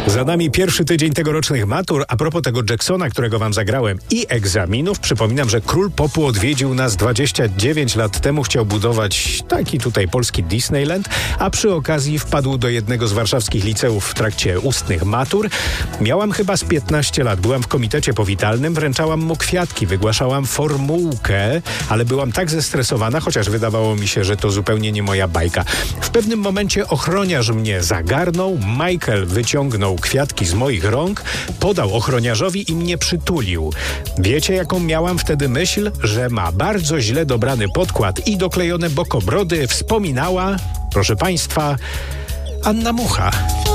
Za nami pierwszy tydzień tegorocznych matur. A propos tego Jacksona, którego wam zagrałem, i egzaminów, przypominam, że król popu odwiedził nas 29 lat temu. Chciał budować taki tutaj polski Disneyland, a przy okazji wpadł do jednego z warszawskich liceów w trakcie ustnych matur. Miałam chyba z 15 lat. Byłam w komitecie powitalnym, wręczałam mu kwiatki, wygłaszałam formułkę, ale byłam tak zestresowana, chociaż wydawało mi się, że to zupełnie nie moja bajka. W pewnym momencie ochroniarz mnie zagarnął, Michael wyciągnął kwiatki z moich rąk, podał ochroniarzowi i mnie przytulił. Wiecie, jaką miałam wtedy myśl? Że ma bardzo źle dobrany podkład i doklejone bokobrody. Wspominała, proszę państwa, Anna Mucha.